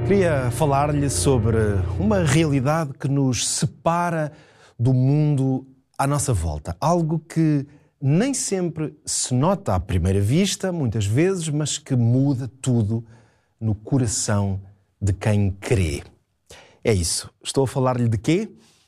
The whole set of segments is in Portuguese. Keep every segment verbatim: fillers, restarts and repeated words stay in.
Queria falar-lhe sobre uma realidade que nos separa do mundo à nossa volta. Algo que nem sempre se nota à primeira vista, muitas vezes, mas que muda tudo no coração de quem crê. É isso. Estou a falar-lhe de quê?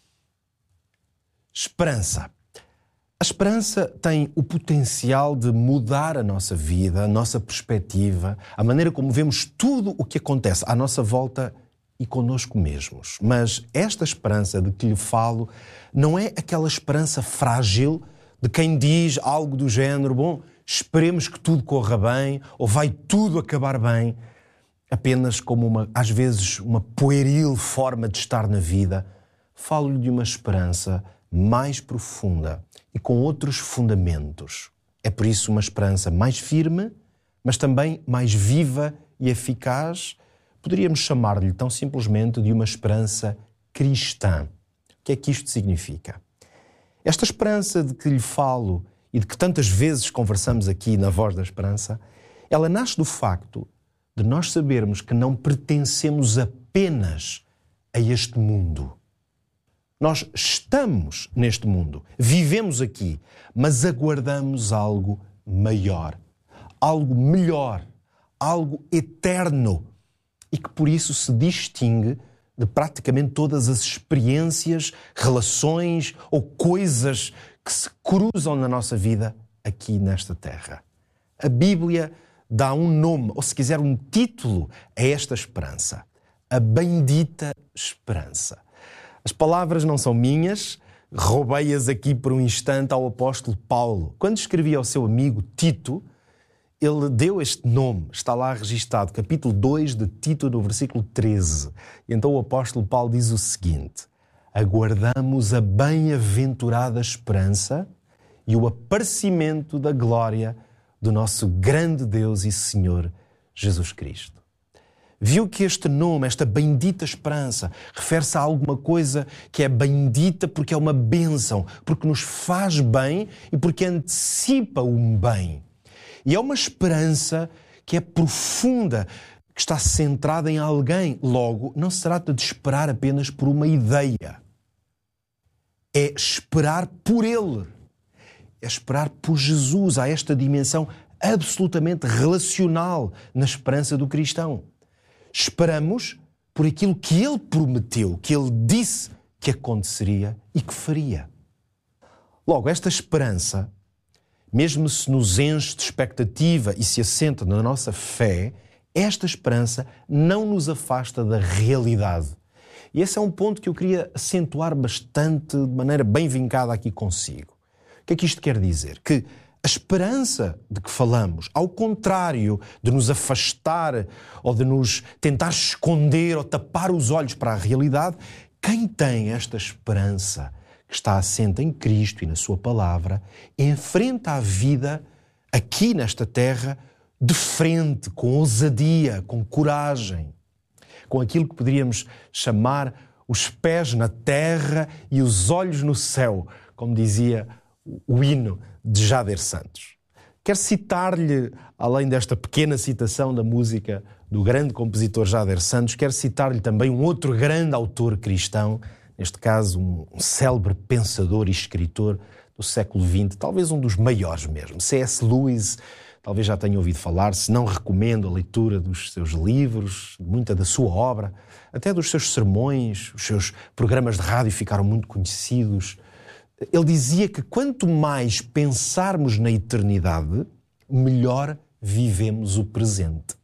Esperança. A esperança tem o potencial de mudar a nossa vida, a nossa perspectiva, a maneira como vemos tudo o que acontece à nossa volta e connosco mesmos. Mas esta esperança de que lhe falo não é aquela esperança frágil de quem diz algo do género, bom, esperemos que tudo corra bem ou vai tudo acabar bem, apenas como uma, às vezes, uma pueril forma de estar na vida. Falo-lhe de uma esperança mais profunda e com outros fundamentos. É por isso uma esperança mais firme, mas também mais viva e eficaz. Poderíamos chamar-lhe tão simplesmente de uma esperança cristã. O que é que isto significa? Esta esperança de que lhe falo e de que tantas vezes conversamos aqui na Voz da Esperança, ela nasce do facto de nós sabermos que não pertencemos apenas a este mundo. Nós estamos neste mundo, vivemos aqui, mas aguardamos algo maior, algo melhor, algo eterno e que por isso se distingue de praticamente todas as experiências, relações ou coisas que se cruzam na nossa vida aqui nesta terra. A Bíblia dá um nome, ou se quiser um título, a esta esperança, a bendita esperança. As palavras não são minhas, roubei-as aqui por um instante ao apóstolo Paulo. Quando escrevia ao seu amigo Tito, ele deu este nome, está lá registado, capítulo dois de Tito, no versículo treze. E então o apóstolo Paulo diz o seguinte: aguardamos a bem-aventurada esperança e o aparecimento da glória do nosso grande Deus e Senhor Jesus Cristo. Viu que este nome, esta bendita esperança, refere-se a alguma coisa que é bendita porque é uma bênção, porque nos faz bem e porque antecipa um bem. E é uma esperança que é profunda, que está centrada em alguém. Logo, não se trata de esperar apenas por uma ideia. É esperar por Ele. É esperar por Jesus. Há esta dimensão absolutamente relacional na esperança do cristão. Esperamos por aquilo que Ele prometeu, que Ele disse que aconteceria e que faria. Logo, esta esperança, mesmo se nos enche de expectativa e se assenta na nossa fé, esta esperança não nos afasta da realidade. E esse é um ponto que eu queria acentuar bastante, de maneira bem vincada aqui consigo. O que é que isto quer dizer? Que a esperança de que falamos, ao contrário de nos afastar ou de nos tentar esconder ou tapar os olhos para a realidade, quem tem esta esperança que está assente em Cristo e na sua palavra, enfrenta a vida aqui nesta terra de frente, com ousadia, com coragem, com aquilo que poderíamos chamar os pés na terra e os olhos no céu, como dizia o hino de Jader Santos. Quero citar-lhe, além desta pequena citação da música do grande compositor Jader Santos, quero citar-lhe também um outro grande autor cristão, neste caso um, um célebre pensador e escritor do século vinte, talvez um dos maiores mesmo, C S Lewis. Talvez já tenha ouvido falar, se não recomendo a leitura dos seus livros, muita da sua obra, até dos seus sermões, os seus programas de rádio ficaram muito conhecidos. Ele dizia que quanto mais pensarmos na eternidade, melhor vivemos o presente.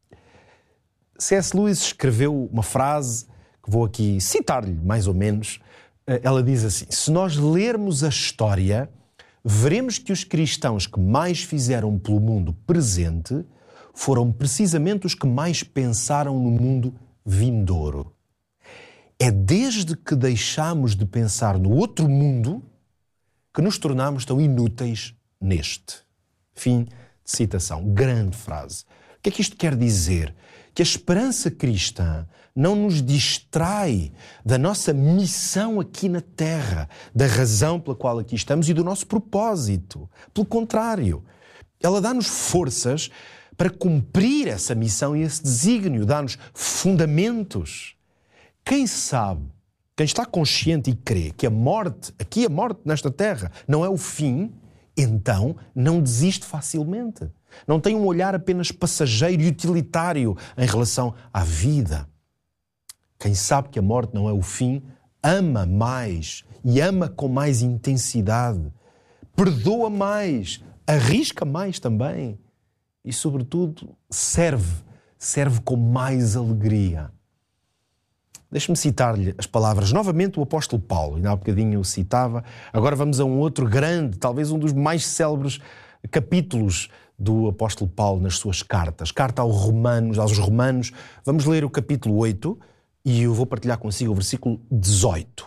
C S Lewis escreveu uma frase que vou aqui citar-lhe mais ou menos. Ela diz assim: se nós lermos a história, veremos que os cristãos que mais fizeram pelo mundo presente foram precisamente os que mais pensaram no mundo vindouro. É desde que deixamos de pensar no outro mundo que nos tornamos tão inúteis neste. Fim de citação. Grande frase. O que é que isto quer dizer? Que a esperança cristã não nos distrai da nossa missão aqui na Terra, da razão pela qual aqui estamos e do nosso propósito. Pelo contrário, ela dá-nos forças para cumprir essa missão e esse desígnio, dá-nos fundamentos. Quem sabe, quem está consciente e crê que a morte, aqui a morte nesta terra, não é o fim, então não desiste facilmente. Não tem um olhar apenas passageiro e utilitário em relação à vida. Quem sabe que a morte não é o fim, ama mais e ama com mais intensidade, perdoa mais, arrisca mais também e, sobretudo, serve, serve com mais alegria. Deixe-me citar-lhe as palavras, novamente, do apóstolo Paulo, ainda há bocadinho eu citava. Agora vamos a um outro grande, talvez um dos mais célebres capítulos do apóstolo Paulo nas suas cartas. Carta aos Romanos, aos Romanos. Vamos ler o capítulo oito e eu vou partilhar consigo o versículo dezoito.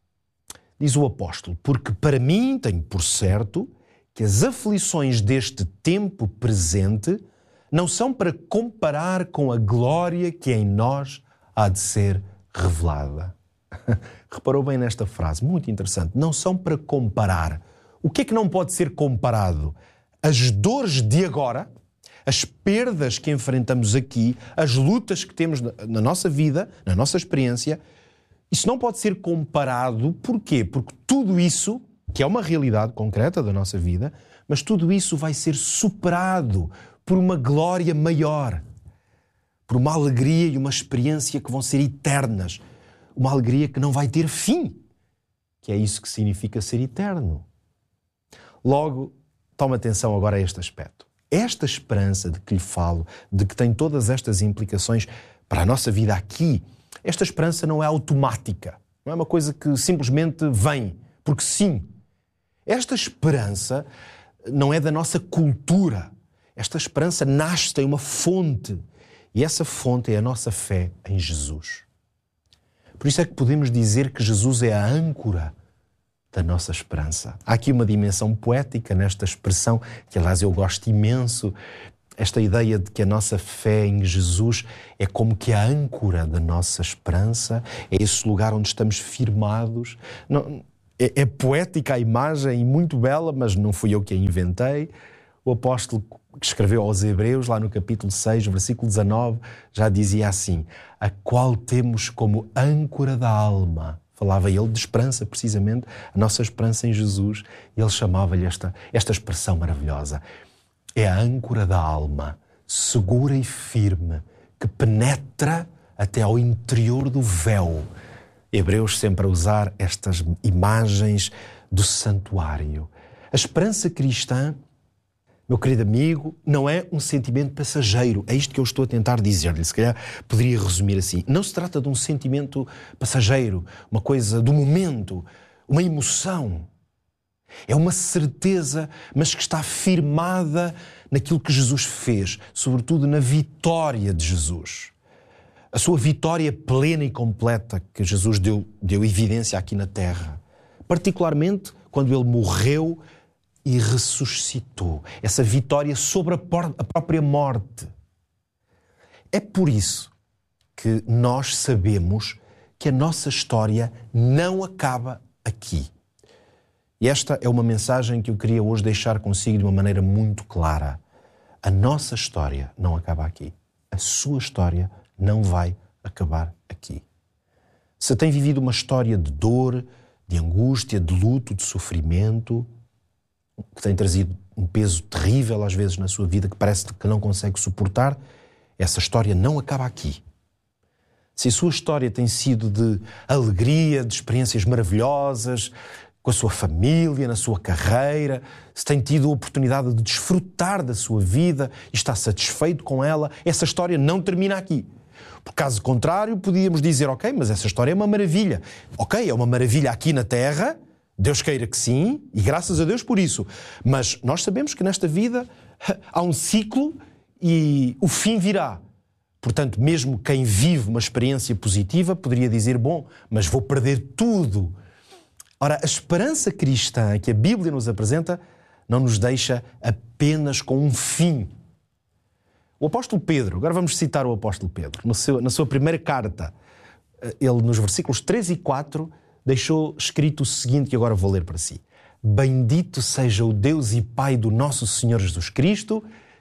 Diz o apóstolo: porque para mim tenho por certo que as aflições deste tempo presente não são para comparar com a glória que em nós há de ser revelada. Reparou bem nesta frase, muito interessante. Não são para comparar. O que é que não pode ser comparado? As dores de agora, as perdas que enfrentamos aqui, as lutas que temos na nossa vida, na nossa experiência, isso não pode ser comparado. Porquê? Porque tudo isso, que é uma realidade concreta da nossa vida, mas tudo isso vai ser superado por uma glória maior, por uma alegria e uma experiência que vão ser eternas. Uma alegria que não vai ter fim, que é isso que significa ser eterno. Logo, toma atenção agora a este aspecto. Esta esperança de que lhe falo, de que tem todas estas implicações para a nossa vida aqui, esta esperança não é automática, não é uma coisa que simplesmente vem, porque sim. Esta esperança não é da nossa cultura. Esta esperança nasce, tem uma fonte, e essa fonte é a nossa fé em Jesus. Por isso é que podemos dizer que Jesus é a âncora da nossa esperança. Há aqui uma dimensão poética nesta expressão, que aliás eu gosto imenso, esta ideia de que a nossa fé em Jesus é como que a âncora da nossa esperança, é esse lugar onde estamos firmados. Não, é, é poética a imagem e muito bela, mas não fui eu que a inventei. O apóstolo que escreveu aos Hebreus, lá no capítulo seis, versículo dezanove, já dizia assim: a qual temos como âncora da alma. Falava ele de esperança, precisamente, a nossa esperança em Jesus. E ele chamava-lhe esta, esta expressão maravilhosa. É a âncora da alma, segura e firme, que penetra até ao interior do véu. Hebreus sempre a usar estas imagens do santuário. A esperança cristã, meu querido amigo, não é um sentimento passageiro. É isto que eu estou a tentar dizer-lhe. Se calhar poderia resumir assim. Não se trata de um sentimento passageiro, uma coisa do momento, uma emoção. É uma certeza, mas que está firmada naquilo que Jesus fez, sobretudo na vitória de Jesus. A sua vitória plena e completa que Jesus deu, deu evidência aqui na terra. Particularmente quando ele morreu e ressuscitou. Essa vitória sobre a, por, a própria morte. É por isso que nós sabemos que a nossa história não acaba aqui. E esta é uma mensagem que eu queria hoje deixar consigo de uma maneira muito clara. A nossa história não acaba aqui. A sua história não vai acabar aqui. Se tem vivido uma história de dor, de angústia, de luto, de sofrimento, que tem trazido um peso terrível às vezes na sua vida, que parece que não consegue suportar, essa história não acaba aqui. Se a sua história tem sido de alegria, de experiências maravilhosas, com a sua família, na sua carreira, se tem tido a oportunidade de desfrutar da sua vida e está satisfeito com ela, essa história não termina aqui. Por caso contrário, podíamos dizer, ok, mas essa história é uma maravilha. Ok, é uma maravilha aqui na Terra, Deus queira que sim, e graças a Deus por isso. Mas nós sabemos que nesta vida há um ciclo e o fim virá. Portanto, mesmo quem vive uma experiência positiva poderia dizer, bom, mas vou perder tudo. Ora, a esperança cristã que a Bíblia nos apresenta não nos deixa apenas com um fim. O apóstolo Pedro, agora vamos citar o apóstolo Pedro, no seu, na sua primeira carta, ele nos versículos três e quatro deixou escrito o seguinte, que agora vou ler para si. Bendito seja o Deus e Pai do nosso Senhor Jesus Cristo,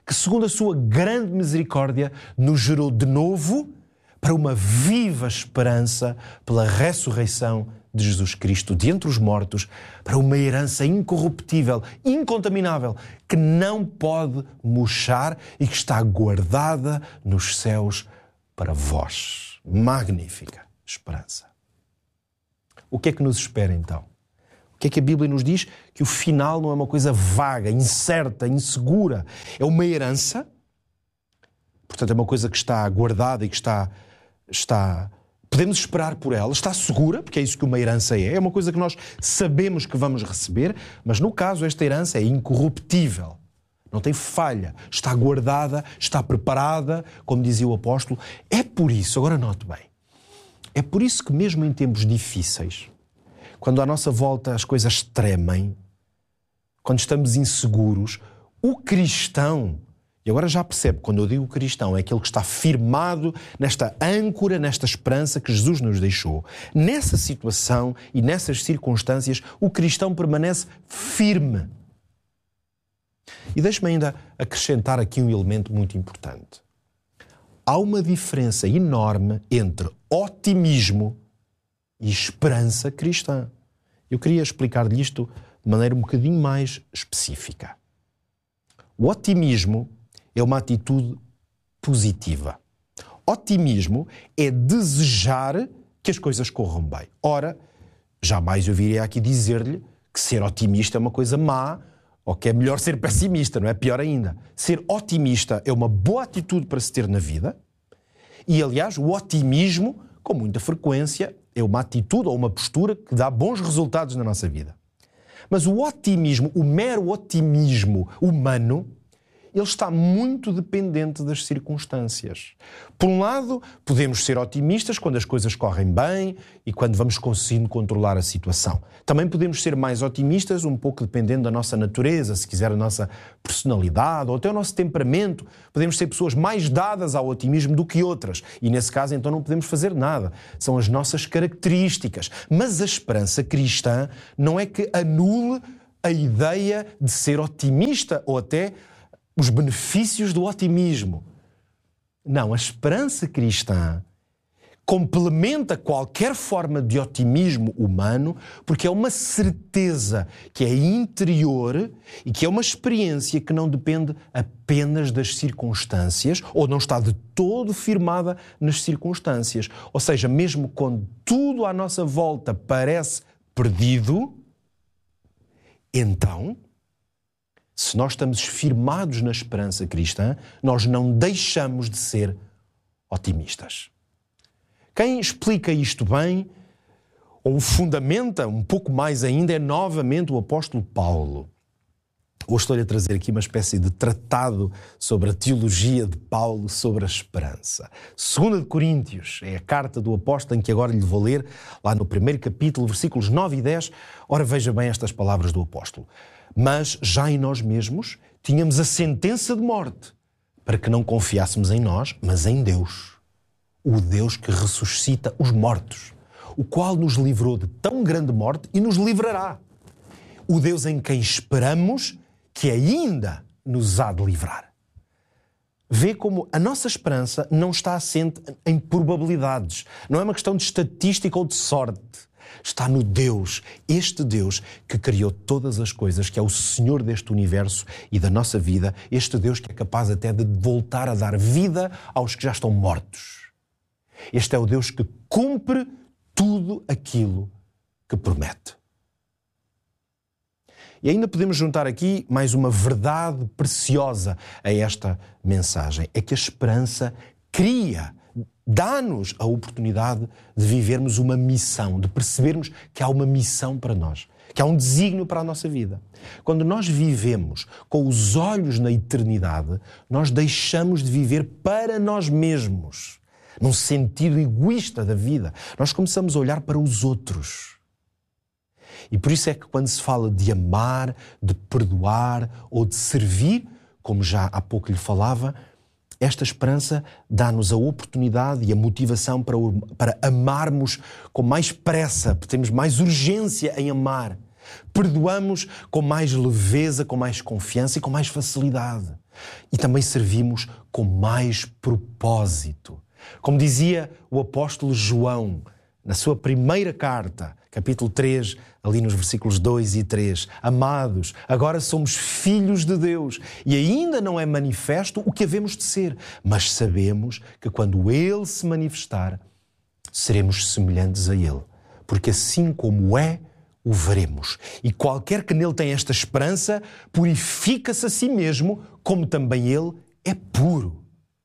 que segundo a sua grande misericórdia nos gerou de novo para uma viva esperança pela ressurreição de Jesus Cristo de entre os mortos, para uma herança incorruptível, incontaminável, que não pode murchar e que está guardada nos céus para vós. Magnífica esperança. O que é que nos espera então? O que é que a Bíblia nos diz? Que o final não é uma coisa vaga, incerta, insegura. É uma herança, portanto é uma coisa que está guardada e que está, está... podemos esperar por ela, está segura, porque é isso que uma herança é. É uma coisa que nós sabemos que vamos receber, mas no caso esta herança é incorruptível. Não tem falha, está guardada, está preparada, como dizia o apóstolo. É por isso, agora note bem, é por isso que mesmo em tempos difíceis, quando à nossa volta as coisas tremem, quando estamos inseguros, o cristão, e agora já percebe, quando eu digo cristão, é aquele que está firmado nesta âncora, nesta esperança que Jesus nos deixou. Nessa situação e nessas circunstâncias, o cristão permanece firme. E deixe-me ainda acrescentar aqui um elemento muito importante. Há uma diferença enorme entre otimismo e esperança cristã. Eu queria explicar-lhe isto de maneira um bocadinho mais específica. O otimismo é uma atitude positiva. Otimismo é desejar que as coisas corram bem. Ora, jamais eu viria aqui dizer-lhe que ser otimista é uma coisa má ou que é melhor ser pessimista, não é? Pior ainda. Ser otimista é uma boa atitude para se ter na vida e, aliás, o otimismo, com muita frequência, é uma atitude ou uma postura que dá bons resultados na nossa vida. Mas o otimismo, o mero otimismo humano, ele está muito dependente das circunstâncias. Por um lado, podemos ser otimistas quando as coisas correm bem e quando vamos conseguindo controlar a situação. Também podemos ser mais otimistas um pouco dependendo da nossa natureza, se quiser a nossa personalidade ou até o nosso temperamento. Podemos ser pessoas mais dadas ao otimismo do que outras e nesse caso então não podemos fazer nada. São as nossas características. Mas a esperança cristã não é que anule a ideia de ser otimista ou até os benefícios do otimismo. Não, a esperança cristã complementa qualquer forma de otimismo humano porque é uma certeza que é interior e que é uma experiência que não depende apenas das circunstâncias ou não está de todo firmada nas circunstâncias. Ou seja, mesmo quando tudo à nossa volta parece perdido, então, se nós estamos firmados na esperança cristã, nós não deixamos de ser otimistas. Quem explica isto bem, ou fundamenta um pouco mais ainda, é novamente o apóstolo Paulo. Hoje estou-lhe a trazer aqui uma espécie de tratado sobre a teologia de Paulo sobre a esperança. Segunda de Coríntios, é a carta do apóstolo em que agora lhe vou ler, lá no primeiro capítulo, versículos nove e dez. Ora, veja bem estas palavras do apóstolo. Mas já em nós mesmos tínhamos a sentença de morte, para que não confiássemos em nós, mas em Deus, o Deus que ressuscita os mortos, o qual nos livrou de tão grande morte e nos livrará. O Deus em quem esperamos, que ainda nos há de livrar. Vê como a nossa esperança não está assente em probabilidades. Não é uma questão de estatística ou de sorte. Está no Deus, este Deus que criou todas as coisas, que é o Senhor deste universo e da nossa vida, este Deus que é capaz até de voltar a dar vida aos que já estão mortos. Este é o Deus que cumpre tudo aquilo que promete. E ainda podemos juntar aqui mais uma verdade preciosa a esta mensagem. É que a esperança cria, dá-nos a oportunidade de vivermos uma missão, de percebermos que há uma missão para nós, que há um desígnio para a nossa vida. Quando nós vivemos com os olhos na eternidade, nós deixamos de viver para nós mesmos, num sentido egoísta da vida. Nós começamos a olhar para os outros. E por isso é que quando se fala de amar, de perdoar ou de servir, como já há pouco lhe falava, esta esperança dá-nos a oportunidade e a motivação para, para amarmos com mais pressa, porque temos mais urgência em amar. Perdoamos com mais leveza, com mais confiança e com mais facilidade. E também servimos com mais propósito. Como dizia o apóstolo João, na sua primeira carta, capítulo três, ali nos versículos dois e três. Amados, agora somos filhos de Deus e ainda não é manifesto o que havemos de ser, mas sabemos que quando Ele se manifestar, seremos semelhantes a Ele, porque assim como é, o veremos. E qualquer que nele tem esta esperança, purifica-se a si mesmo, como também Ele é puro.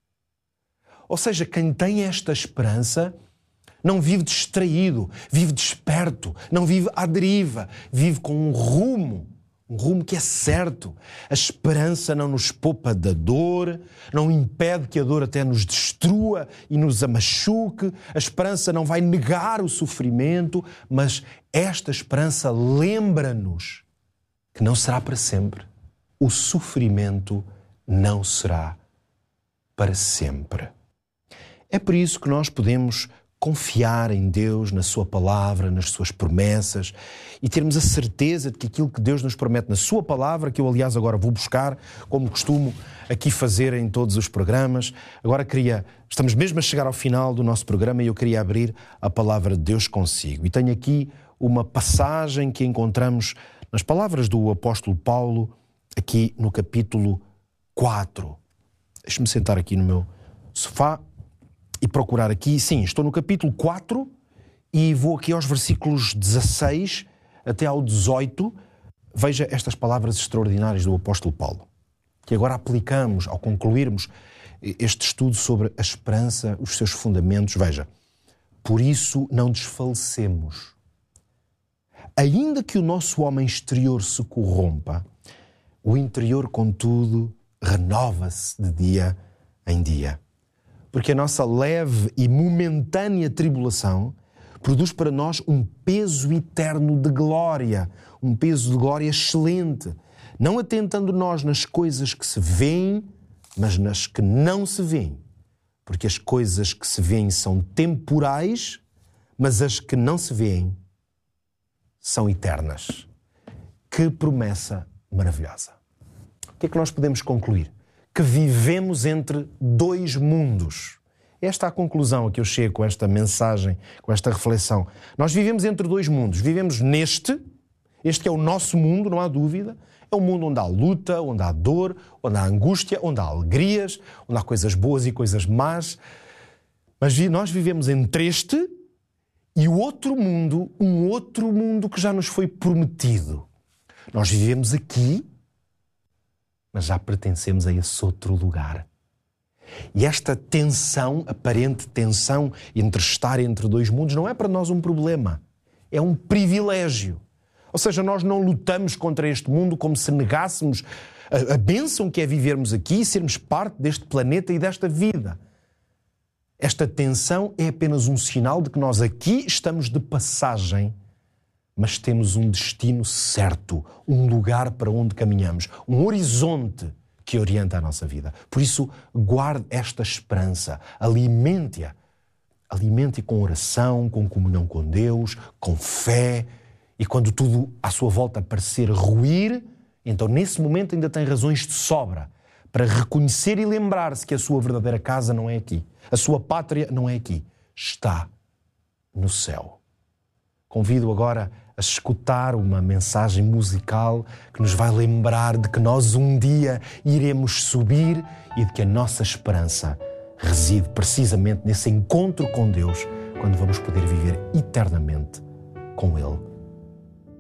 Ou seja, quem tem esta esperança não vive distraído, vive desperto, não vive à deriva, vive com um rumo, um rumo que é certo. A esperança não nos poupa da dor, não impede que a dor até nos destrua e nos amachuque. A esperança não vai negar o sofrimento, mas esta esperança lembra-nos que não será para sempre. O sofrimento não será para sempre. É por isso que nós podemos confiar em Deus, na Sua palavra, nas Suas promessas e termos a certeza de que aquilo que Deus nos promete na Sua palavra, que eu aliás agora vou buscar, como costumo aqui fazer em todos os programas. Agora queria, estamos mesmo a chegar ao final do nosso programa e eu queria abrir a palavra de Deus consigo. E tenho aqui uma passagem que encontramos nas palavras do apóstolo Paulo, aqui no capítulo quatro. Deixe-me sentar aqui no meu sofá e procurar aqui. Sim, estou no capítulo quatro e vou aqui aos versículos dezasseis até ao dezoito. Veja estas palavras extraordinárias do apóstolo Paulo, que agora aplicamos ao concluirmos este estudo sobre a esperança, os seus fundamentos. Veja, por isso não desfalecemos. Ainda que o nosso homem exterior se corrompa, o interior, contudo, renova-se de dia em dia. Porque a nossa leve e momentânea tribulação produz para nós um peso eterno de glória, um peso de glória excelente, não atentando nós nas coisas que se veem, mas nas que não se veem. Porque as coisas que se veem são temporais, mas as que não se veem são eternas. Que promessa maravilhosa! O que é que nós podemos concluir? Que vivemos entre dois mundos. Esta é a conclusão a que eu chego com esta mensagem, com esta reflexão. Nós vivemos entre dois mundos. Vivemos neste, este que é o nosso mundo, não há dúvida. É um mundo onde há luta, onde há dor, onde há angústia, onde há alegrias, onde há coisas boas e coisas más. Mas nós vivemos entre este e o outro mundo, um outro mundo que já nos foi prometido. Nós vivemos aqui, mas já pertencemos a esse outro lugar. E esta tensão, aparente tensão entre estar entre dois mundos, não é para nós um problema, é um privilégio. Ou seja, nós não lutamos contra este mundo como se negássemos a, a bênção que é vivermos aqui e sermos parte deste planeta e desta vida. Esta tensão é apenas um sinal de que nós aqui estamos de passagem, mas temos um destino certo, um lugar para onde caminhamos, um horizonte que orienta a nossa vida. Por isso, guarde esta esperança, alimente-a. Alimente-a com oração, com comunhão com Deus, com fé. E quando tudo à sua volta parecer ruir, então nesse momento ainda tem razões de sobra para reconhecer e lembrar-se que a sua verdadeira casa não é aqui. A sua pátria não é aqui. Está no céu. Convido agora a escutar uma mensagem musical que nos vai lembrar de que nós um dia iremos subir e de que a nossa esperança reside precisamente nesse encontro com Deus, quando vamos poder viver eternamente com Ele.